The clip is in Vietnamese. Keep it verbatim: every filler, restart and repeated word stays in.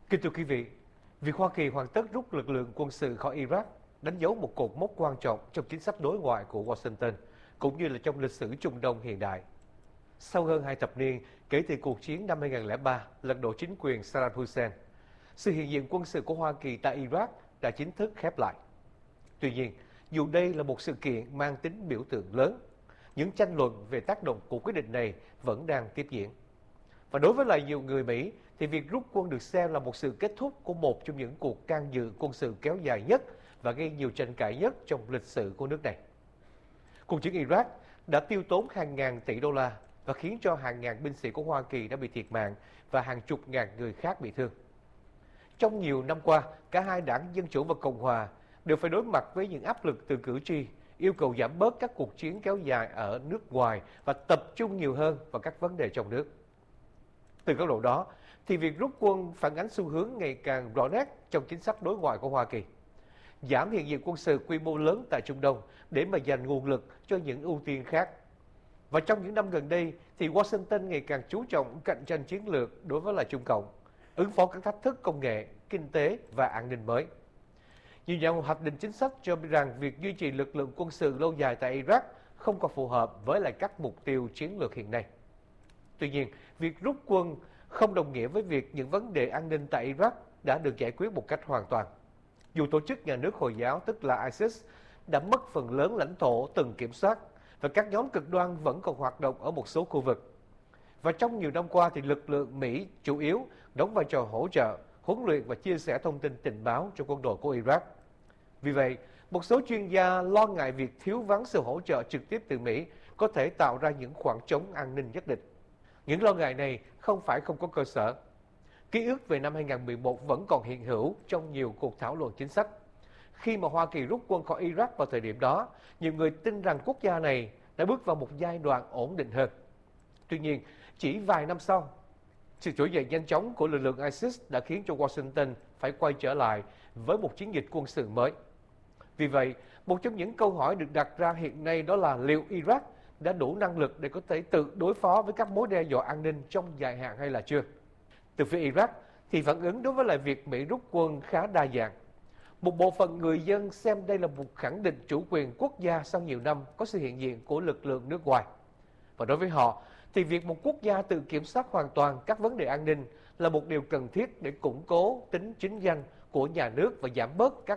Kính thưa quý vị, việc Hoa Kỳ hoàn tất rút lực lượng quân sự khỏi Iraq đánh dấu một cột mốc quan trọng trong chính sách đối ngoại của Washington, cũng như là trong lịch sử Trung Đông hiện đại. Sau hơn hai thập niên kể từ cuộc chiến năm hai nghìn không trăm lẻ ba lật đổ chính quyền Saddam Hussein, sự hiện diện quân sự của Hoa Kỳ tại Iraq đã chính thức khép lại. Tuy nhiên, dù đây là một sự kiện mang tính biểu tượng lớn, những tranh luận về tác động của quyết định này vẫn đang tiếp diễn. Và đối với lại nhiều người Mỹ, thì việc rút quân được xem là một sự kết thúc của một trong những cuộc can dự quân sự kéo dài nhất và gây nhiều tranh cãi nhất trong lịch sử của nước này. Cuộc chiến Iraq đã tiêu tốn hàng ngàn tỷ đô la và khiến cho hàng ngàn binh sĩ của Hoa Kỳ đã bị thiệt mạng và hàng chục ngàn người khác bị thương. Trong nhiều năm qua, cả hai đảng Dân Chủ và Cộng Hòa đều phải đối mặt với những áp lực từ cử tri, yêu cầu giảm bớt các cuộc chiến kéo dài ở nước ngoài và tập trung nhiều hơn vào các vấn đề trong nước. Từ góc độ đó, thì việc rút quân phản ánh xu hướng ngày càng rõ nét trong chính sách đối ngoại của Hoa Kỳ. Giảm hiện diện quân sự quy mô lớn tại Trung Đông để mà dành nguồn lực cho những ưu tiên khác. Và trong những năm gần đây, thì Washington ngày càng chú trọng cạnh tranh chiến lược đối với lại Trung Cộng, ứng phó các thách thức công nghệ, kinh tế và an ninh mới. Nhiều nhà hoạch định chính sách cho biết rằng việc duy trì lực lượng quân sự lâu dài tại Iraq không còn phù hợp với lại các mục tiêu chiến lược hiện nay. Tuy nhiên, việc rút quân không đồng nghĩa với việc những vấn đề an ninh tại Iraq đã được giải quyết một cách hoàn toàn. Dù tổ chức nhà nước Hồi giáo tức là ISIS đã mất phần lớn lãnh thổ từng kiểm soát và các nhóm cực đoan vẫn còn hoạt động ở một số khu vực. Và trong nhiều năm qua thì lực lượng Mỹ chủ yếu đóng vai trò hỗ trợ, huấn luyện và chia sẻ thông tin tình báo cho quân đội của Iraq. Vì vậy, một số chuyên gia lo ngại việc thiếu vắng sự hỗ trợ trực tiếp từ Mỹ có thể tạo ra những khoảng trống an ninh nhất định. Những lo ngại này không phải không có cơ sở. Ký ức về năm hai nghìn không trăm mười một vẫn còn hiện hữu trong nhiều cuộc thảo luận chính sách. Khi mà Hoa Kỳ rút quân khỏi Iraq vào thời điểm đó, nhiều người tin rằng quốc gia này đã bước vào một giai đoạn ổn định hơn. Tuy nhiên, chỉ vài năm sau, sự trỗi dậy nhanh chóng của lực lượng ISIS đã khiến cho Washington phải quay trở lại với một chiến dịch quân sự mới. Vì vậy, một trong những câu hỏi được đặt ra hiện nay đó là liệu Iraq đã đủ năng lực để có thể tự đối phó với các mối đe dọa an ninh trong dài hạn hay là chưa? Từ phía Iraq thì phản ứng đối với lại việc Mỹ rút quân khá đa dạng. Một bộ phận người dân xem đây là một khẳng định chủ quyền quốc gia sau nhiều năm có sự hiện diện của lực lượng nước ngoài. Và đối với họ thì việc một quốc gia tự kiểm soát hoàn toàn các vấn đề an ninh là một điều cần thiết để củng cố tính chính danh của nhà nước và giảm bớt các